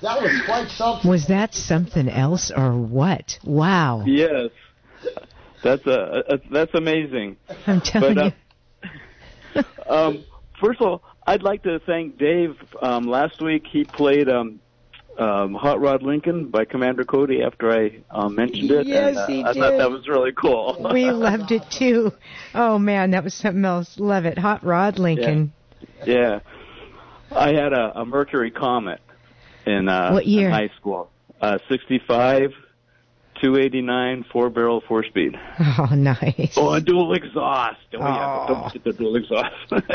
That was quite something. Was that something else or what? Wow. Yes. That's amazing. I'm telling you. First of all, I'd like to thank Dave. Last week he played Hot Rod Lincoln by Commander Cody after I mentioned it. Yes, and, he I did. thought that was really cool. We loved it too. Oh man, that was something else. Love it. Hot Rod Lincoln. Yeah. I had a Mercury Comet in what year? In high school. 65, 289, 4-barrel, 4-speed. Oh, nice. Oh, a dual exhaust. Yeah, don't get the dual exhaust.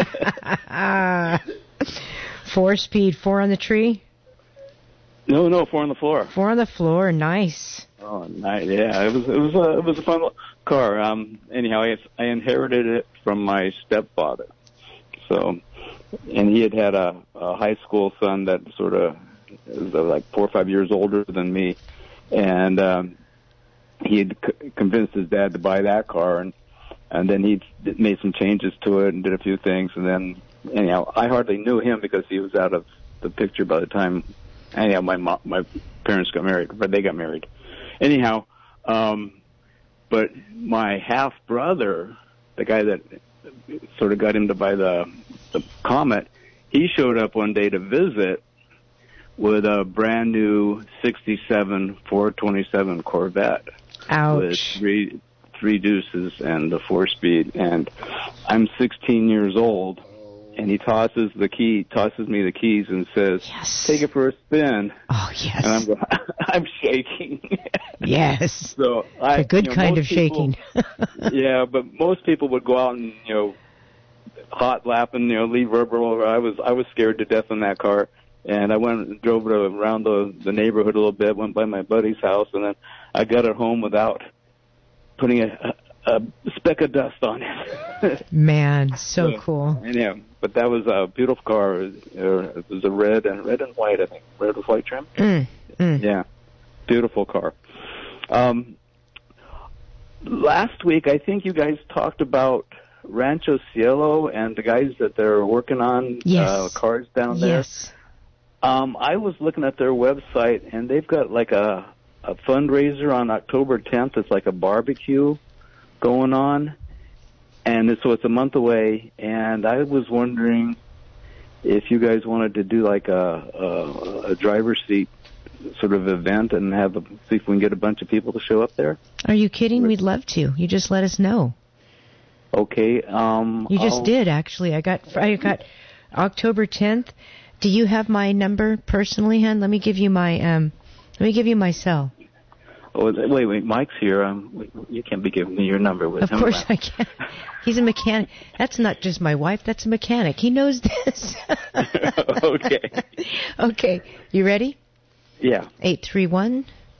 4-speed, 4 on the tree? No, 4 on the floor. 4 on the floor, nice. Oh, nice. Yeah, it was a fun car. Anyhow, I inherited it from my stepfather. So, and he had a high school son that sort of was like 4 or 5 years older than me, and he had convinced his dad to buy that car, and then he made some changes to it and did a few things, and then anyhow, I hardly knew him because he was out of the picture by the time. Anyhow, my parents got married, but they got married. Anyhow, but my half brother, the guy that sort of got him to buy the Comet, he showed up one day to visit with a brand new 67 427 Corvette. Ouch. With three deuces and the 4-speed, and I'm 16 years old. And he tosses me the keys and says, yes. Take it for a spin. Oh, yes. And I'm shaking. Yes. So a good kind of shaking. Yeah, but most people would go out and, hot lapping, leave rubber over. I was scared to death in that car. And I went and drove it around the neighborhood a little bit, went by my buddy's house, and then I got it home without putting a speck of dust on it. Man, so cool. Yeah, but that was a beautiful car. It was a red and white, I think. Red with white trim. Yeah, beautiful car. Last week, I think you guys talked about Rancho Cielo and the guys that they're working on cars down there. Yes. I was looking at their website, and they've got like a fundraiser on October 10th. It's like a barbecue going on, and so it's a month away, and I was wondering if you guys wanted to do like a driver's seat sort of event and see if we can get a bunch of people to show up there. Are you kidding? We'd love to. You just let us know. Okay. You just did, actually. I got October 10th. Do you have my number personally, hon? Let me give you my cell. Oh, wait, Mike's here. You can't be giving me your number with him. Of course I can. He's a mechanic. That's not just my wife. That's a mechanic. He knows this. Okay. Okay. You ready? Yeah. 831-212-0948.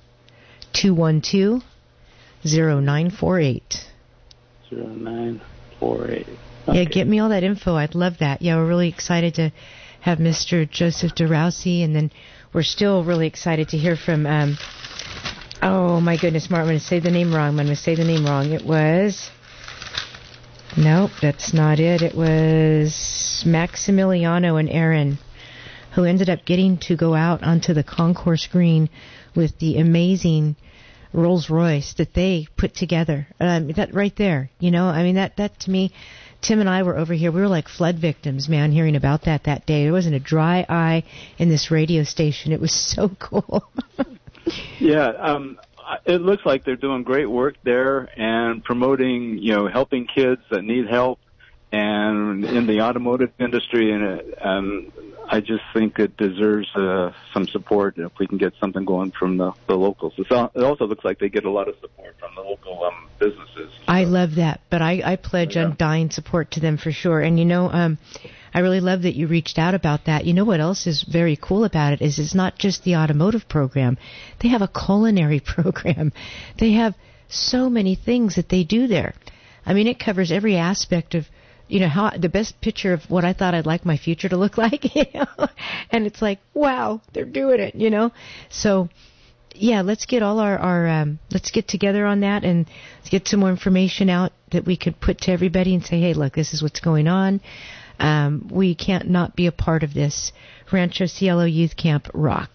0948. Okay. Yeah, get me all that info. I'd love that. Yeah, we're really excited to have Mr. Joseph DeRousey, and then we're still really excited to hear from... oh, my goodness, Mark, I'm going to say the name wrong. It was... Nope, that's not it. It was Maximiliano and Aaron, who ended up getting to go out onto the concourse green with the amazing Rolls Royce that they put together. That right there, that to me, Tim and I were over here. We were like flood victims, man, hearing about that day. There wasn't a dry eye in this radio station. It was so cool. Yeah, it looks like they're doing great work there and promoting, helping kids that need help and in the automotive industry. And I just think it deserves some support if we can get something going from the locals. It also looks like they get a lot of support from the local businesses. I love that, but I pledge undying support to them for sure. And, I really love that you reached out about that. You know what else is very cool about it is it's not just the automotive program. They have a culinary program. They have so many things that they do there. I mean, it covers every aspect of, how the best picture of what I thought I'd like my future to look like, And it's like, wow, they're doing it, So, yeah, let's get all let's get together on that and let's get some more information out that we could put to everybody and say, hey, look, this is what's going on. We can't not be a part of this. Rancho Cielo Youth Camp rocks.